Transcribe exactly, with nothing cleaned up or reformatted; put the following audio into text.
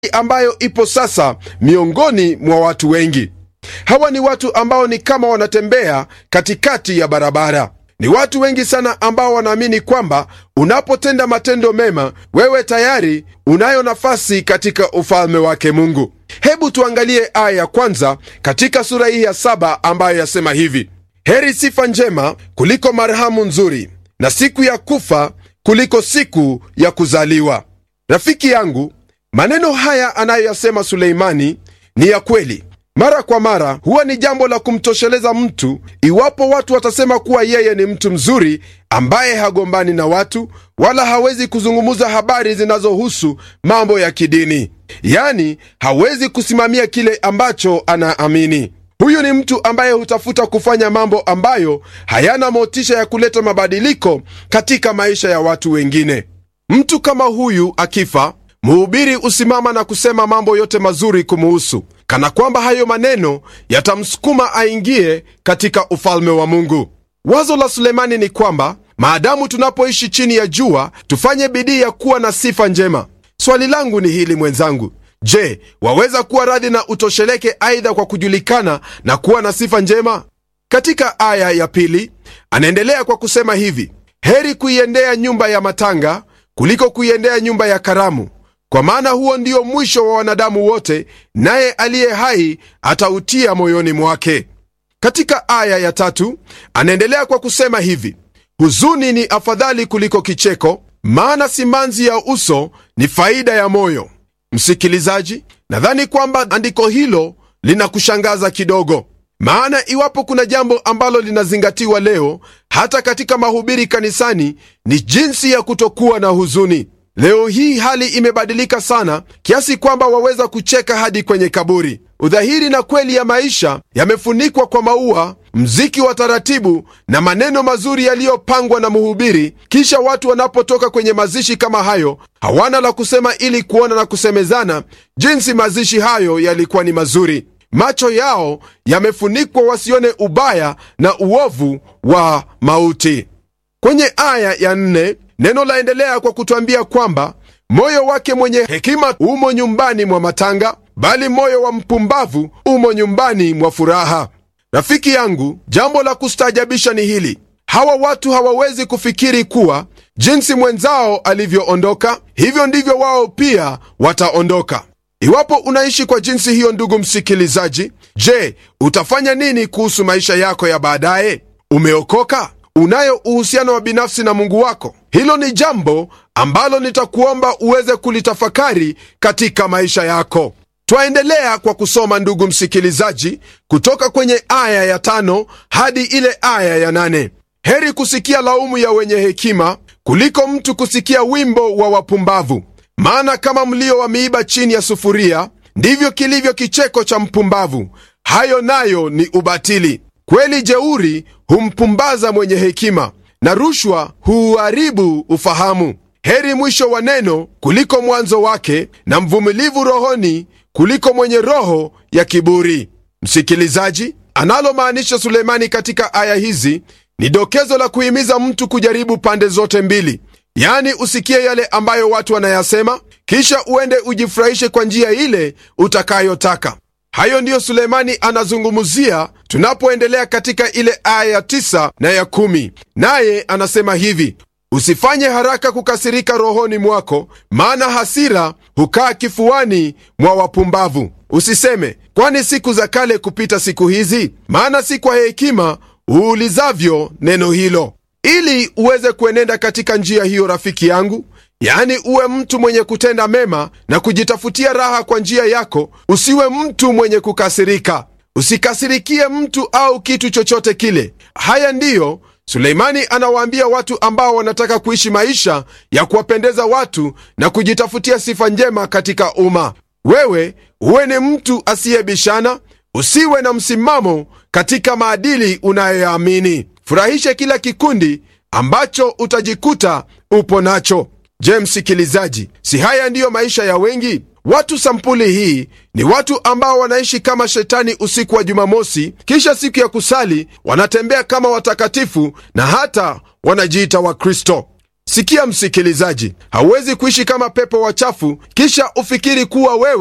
ambayo ipo sasa miongoni mwa watu wengi. Hawa ni watu ambao ni kama wanatembea katikati ya barabara. Ni watu wengi sana ambao wanaamini kwamba unapotenda matendo mema, wewe tayari unayo nafasi katika ufalme wake Mungu. Hebu tuangalie aya ya kwanza katika sura hii ya saba ambayo yasema hivi: heri sifa njema kuliko marhamu nzuri, na siku ya kufa kuliko siku ya kuzaliwa. Rafiki yangu, maneno haya anayoyasema Suleimani ni ya kweli. Mara kwa mara huwa ni jambo la kumtosheleza mtu iwapo watu watasema kuwa yeye ni mtu mzuri ambaye hagombani na watu wala hawezi kuzungumza habari zinazohusu mambo ya kidini. Yani, hawezi kusimamia kile ambacho anaamini. Huyu ni mtu ambaye hutafuta kufanya mambo ambayo hayana motisha ya kuleta mabadiliko katika maisha ya watu wengine. Mtu kama huyu akifa, mhubiri usimama na kusema mambo yote mazuri kumuhusu, kana kwamba hayo maneno yatamsukuma aingie katika ufalme wa Mungu. Wazo la Sulemani ni kwamba maadamu tunapoishi chini ya jua, tufanye bidii ya kuwa na sifa njema. Swali langu ni hili mwenzangu: je, waweza kuwa radhi na utosheleke aidha kwa kujulikana na kuwa na sifa njema? Katika aya ya pili anaendelea kwa kusema hivi: heri kuiendea nyumba ya matanga kuliko kuiendea nyumba ya karamu, kwa maana huo ndio mwisho wa wanadamu wote, naye aliye hai atautia moyoni mwake. Katika aya ya tatu anaendelea kwa kusema hivi: huzuni ni afadhali kuliko kicheko, maana simanzi ya uso ni faida ya moyo. Msikilizaji, nadhani kwamba andiko hilo linakushangaza kidogo, maana iwapo kuna jambo ambalo linazingatiwa leo hata katika mahubiri kanisani, ni jinsi ya kutokuwa na huzuni. Leo hii hali imebadilika sana kiasi kwamba waweza kucheka hadi kwenye kaburi. Udhahiri na kweli ya maisha yamefunikwa kwa maua, mziki wa taratibu na maneno mazuri yaliyopangwa na mhubiri. Kisha watu wanapotoka kwenye mazishi kama hayo, hawana la kusema ili kuona na kusemezana jinsi mazishi hayo yalikuwa ni mazuri. Macho yao yamefunikwa wasione ubaya na uovu wa mauti. Kwenye aya ya nne neno laendelea kwa kutuambia kwamba moyo wake mwenye hekima umo nyumbani mwa matanga, bali moyo wa mpumbavu umo nyumbani mwa furaha. Rafiki yangu, jambo la kustaajabisha ni hili: hawa watu hawawezi kufikiri kuwa jinsi mwenzao alivyoondoka, hivyo ndivyo wao pia wataondoka. Iwapo unaishi kwa jinsi hiyo, ndugu msikilizaji, je, utafanya nini kuhusu maisha yako ya baadaye? Umeokoka? Unayo uhusiano wa binafsi na Mungu wako? Hilo ni jambo ambalo nitakuomba uweze kulitafakari katika maisha yako. Twaendelea kwa kusoma, ndugu msikilizaji, kutoka kwenye aya ya tano hadi ile aya ya nane. Heri kusikia laumu ya wenye hekima kuliko mtu kusikia wimbo wa wapumbavu, maana kama mlio wa miiba chini ya sufuria, ndivyo kilivyo kicheko cha mpumbavu, hayo nayo ni ubatili. Kweli jeuri humpumbaza mwenye hekima, na rushwa huharibu ufahamu. Heri mwisho wa neno kuliko mwanzo wake, na mvumilivu rohoni kuliko mwenye roho ya kiburi. Msikilizaji, analomaanisha Sulemani katika aya hizi ni dokezo la kuhimiza mtu kujaribu pande zote mbili. Yani, usikie yale ambayo watu wanayasema, kisha uende ujifurahishe kwa njia ile utakayotaka. Hayo ndiyo Sulemani anazungumzia tunapoendelea katika ile aya ya tisa na ya kumi. Naye anasema hivi: usifanye haraka kukasirika rohoni mwako, maana hasira hukaa kifuani mwa wapumbavu. Usiseme, kwani siku za kale kupita siku hizi? Maana si kwa hekima uulizavyo neno hilo. Ili uweze kuenenda katika njia hiyo, rafiki yangu, yani uwe mtu mwenye kutenda mema na kujitafutia raha kwa njia yako, usiwe mtu mwenye kukasirika. Usikasirikie mtu au kitu chochote kile. Haya ndiyo Suleimani anawaambia watu ambao wanataka kuishi maisha ya kuwapendeza watu na kujitafutia sifa njema katika umma. Wewe uwe ni mtu asiyebishana, usiwe na msimamo katika maadili unayoyaamini. Furahishe kila kikundi ambacho utajikuta upo nacho. Je, msikilizaji, si haya ndiyo maisha ya wengi? Watu sampuli hii ni watu ambao wanaishi kama shetani usiku wa Jumamosi, kisha siku ya kusali wanatembea kama watakatifu na hata wanajiita Wakristo. Sikia msikilizaji, hauwezi kuishi kama pepo wachafu kisha ufikiri kuwa wewe